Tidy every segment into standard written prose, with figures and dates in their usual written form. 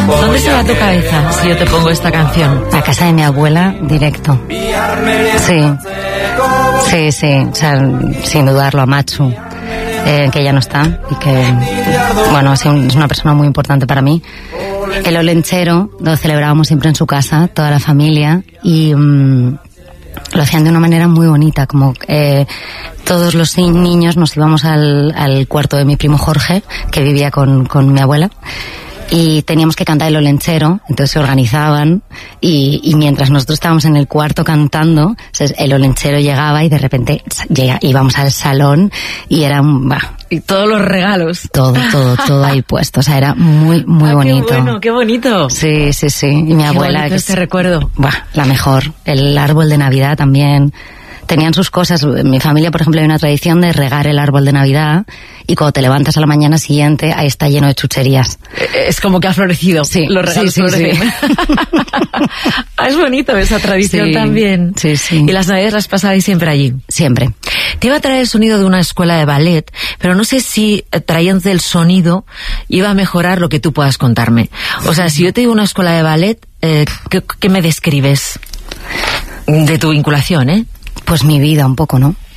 ¿Dónde se va tu cabeza si yo te pongo esta canción? A casa de mi abuela, directo. Sí. O sea, sin dudarlo, a Machu, que ya no está y que, bueno, es una persona muy importante para mí. El Olenchero lo celebrábamos siempre en su casa, toda la familia, y lo hacían de una manera muy bonita, como todos los niños nos íbamos al cuarto de mi primo Jorge, que vivía con mi abuela, y teníamos que cantar el Olenchero, entonces se organizaban y mientras nosotros estábamos en el cuarto cantando, el Olenchero llegaba y de repente íbamos al salón y eran y todos los regalos, todo ahí puesto, o sea, era muy bonito. Qué bonito. Sí, y mi abuela, que te recuerdo, la mejor. El árbol de Navidad también. Tenían sus cosas. En mi familia, por ejemplo, hay una tradición de regar el árbol de Navidad y cuando te levantas a la mañana siguiente, ahí está lleno de chucherías. Es como que ha florecido. Sí, los regalos florecen. Sí. Es bonito esa tradición también. Sí. Y las Navidades las pasabais siempre allí. Siempre. Te iba a traer el sonido de una escuela de ballet, pero no sé si trayendo el sonido iba a mejorar lo que tú puedas contarme. O sea, si yo te digo una escuela de ballet, ¿qué me describes de tu vinculación, Pues mi vida un poco, ¿no?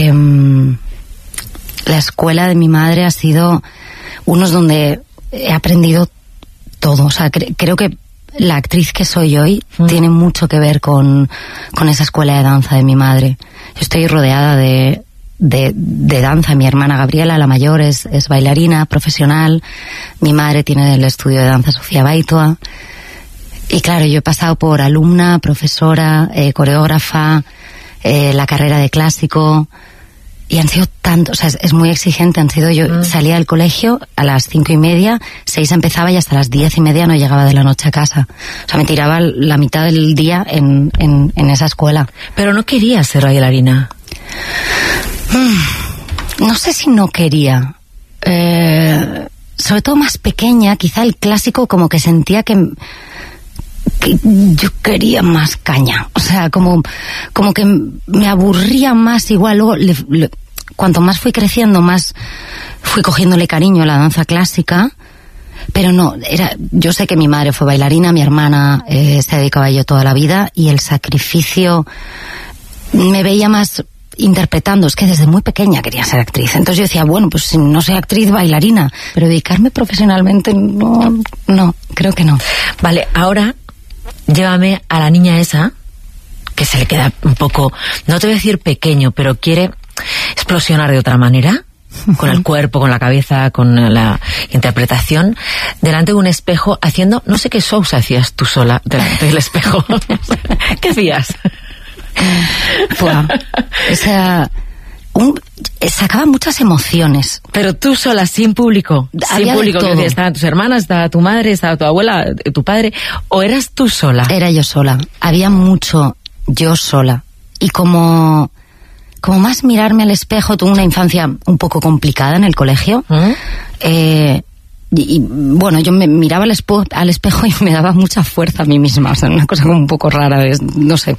La escuela de mi madre ha sido unos donde he aprendido todo. O sea, creo que la actriz que soy hoy tiene mucho que ver con esa escuela de danza de mi madre. Yo estoy rodeada de danza. Mi hermana Gabriela, la mayor, es bailarina profesional. Mi madre tiene el estudio de danza Sofía Baitua. Y claro, yo he pasado por alumna, profesora, coreógrafa, la carrera de clásico, y han sido tantos, o sea, es muy exigente. Yo salía del colegio a las 5:30, 6 empezaba y hasta las 10:30 no llegaba de la noche a casa. O sea, me tiraba la mitad del día en esa escuela. Pero no querías ser bailarina. No sé si no quería. Sobre todo más pequeña, quizá el clásico como que sentía que yo quería más caña, o sea, como que me aburría más. Igual luego cuanto más fui creciendo, más fui cogiéndole cariño a la danza clásica, pero no, yo sé que mi madre fue bailarina, mi hermana se dedicaba a ello toda la vida, y el sacrificio me veía más interpretando. Es que desde muy pequeña quería ser actriz, entonces yo decía, bueno, pues si no soy actriz, bailarina, pero dedicarme profesionalmente no, creo que no. Vale, ahora llévame a la niña esa, que se le queda un poco, no te voy a decir pequeño, pero quiere explosionar de otra manera, con el cuerpo, con la cabeza, con la interpretación, delante de un espejo, haciendo, no sé qué shows hacías tú sola delante del espejo. ¿Qué hacías? O sea, sacaba muchas emociones. Pero tú sola, sin público. Sin público, que estaban tus hermanas, estaba tu madre, estaba tu abuela, tu padre, ¿o eras tú sola? Era yo sola. Había mucho yo sola. Y como más mirarme al espejo. Tuve una infancia un poco complicada en el colegio. Y bueno, yo me miraba al espejo y me daba mucha fuerza a mí misma. O sea, una cosa como un poco rara, no sé.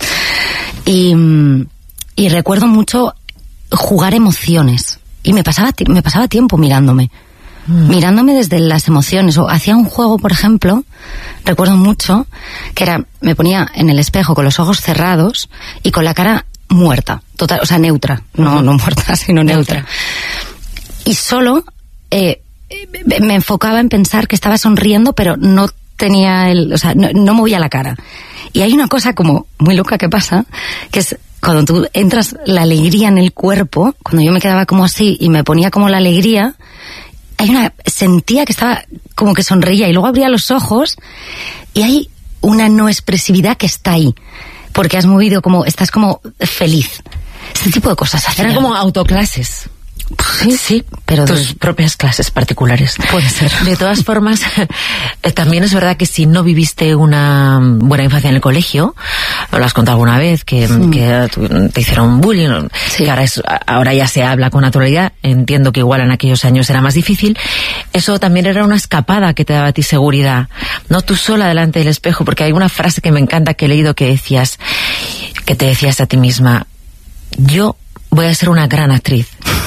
Y recuerdo mucho jugar emociones, y me pasaba tiempo mirándome desde las emociones. O hacía un juego, por ejemplo, recuerdo mucho, que era, me ponía en el espejo con los ojos cerrados y con la cara muerta, total, o sea, neutra, no muerta, sino neutra. Y solo me enfocaba en pensar que estaba sonriendo, pero no tenía no movía la cara. Y hay una cosa como muy loca que pasa, que es cuando tú entras la alegría en el cuerpo. Cuando yo me quedaba como así y me ponía como la alegría, sentía que estaba como que sonreía, y luego abría los ojos y hay una no expresividad que está ahí, porque has movido estás como feliz. Este tipo de cosas. Eran como autoclases. Sí, pero tus propias clases particulares. Puede ser. De todas formas, también es verdad que si no viviste una buena infancia en el colegio, lo has contado alguna vez, que te hicieron bullying, que ahora ya se habla con naturalidad. Entiendo que igual en aquellos años era más difícil. Eso también era una escapada que te daba a ti seguridad, no tú sola delante del espejo, porque hay una frase que me encanta que he leído que te decías a ti misma: yo voy a ser una gran actriz.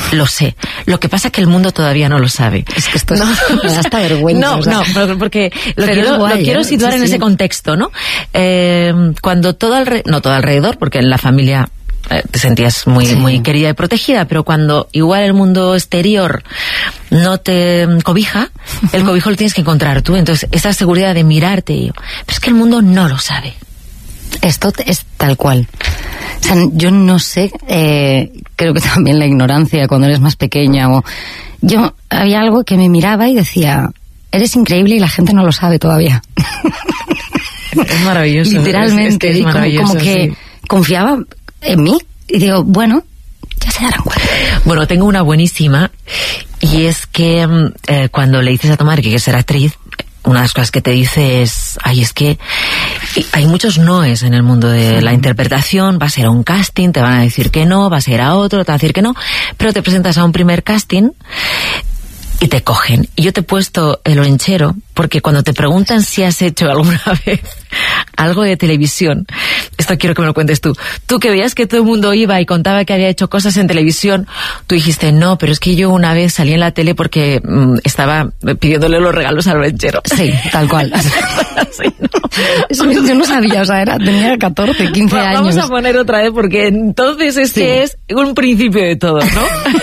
Lo sé. Lo que pasa es que el mundo todavía no lo sabe. Es que esto me da hasta vergüenza. No, o sea. no, porque lo quiero situar en ese contexto, ¿no? Cuando no todo alrededor, porque en la familia te sentías muy querida y protegida, pero cuando igual el mundo exterior no te cobija, el cobijo lo tienes que encontrar tú. Entonces, esa seguridad de mirarte, pero es que el mundo no lo sabe. Esto es tal cual. O sea, yo no sé, creo que también la ignorancia cuando eres más pequeña, yo había algo que me miraba y decía, eres increíble y la gente no lo sabe todavía. Es maravilloso. Literalmente, es maravilloso, como que confiaba en mí y digo, bueno, ya se darán cuenta. Bueno, tengo una buenísima, y es que cuando le dices a tu madre que quieres ser actriz, una de las cosas que te dice es, es que hay muchos noes en el mundo de la interpretación, vas a ir a un casting, te van a decir que no, vas a ir a otro, te van a decir que no, pero te presentas a un primer casting y te cogen. Y yo te he puesto el Olenchero porque cuando te preguntan si has hecho alguna vez algo de televisión, esto quiero que me lo cuentes tú que veías que todo el mundo iba y contaba que había hecho cosas en televisión, tú dijiste, no, pero es que yo una vez salí en la tele porque estaba pidiéndole los regalos al Olenchero. Sí, tal cual. Sí, ¿no? Eso yo no sabía, o sea, tenía 14, 15 años. Vamos a poner otra vez porque entonces es un principio de todo, ¿no?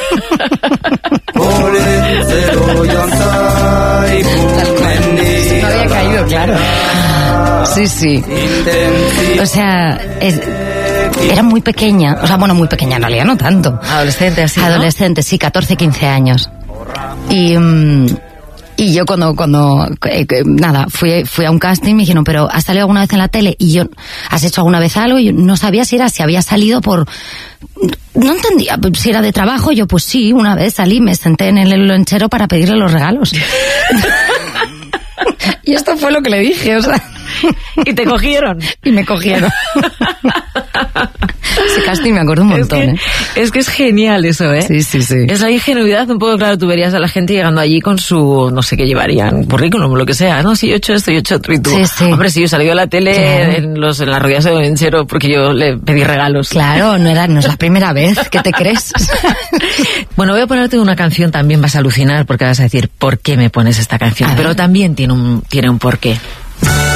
No había caído, claro. Sí. O sea, era muy pequeña, o sea, bueno, muy pequeña en realidad, no tanto. Adolescente, así, ¿no? Adolescente, sí, 14, 15 años. Y yo cuando nada, fui a un casting, me dijeron, pero ¿has salido alguna vez en la tele? Y yo, ¿has hecho alguna vez algo? Y yo no sabía si había salido no entendía si era de trabajo. Yo, pues sí, una vez salí, me senté en el lonchero para pedirle los regalos. Y esto fue lo que le dije, o sea. ¿Y te cogieron? Y me cogieron. Ese casting me acuerdo un montón, Es que es genial eso, ¿eh? Sí. Es la ingenuidad, un poco, claro, tú verías a la gente llegando allí con su, no sé qué llevarían, currículum, lo que sea, no, si yo he hecho esto, yo he hecho otro, y tú, hombre, si yo salí a la tele, claro, en las rodillas de Olenchero porque yo le pedí regalos. Claro, no es la primera vez, ¿qué te crees? Bueno, voy a ponerte una canción, también vas a alucinar porque vas a decir, ¿por qué me pones esta canción? Pero también tiene un porqué.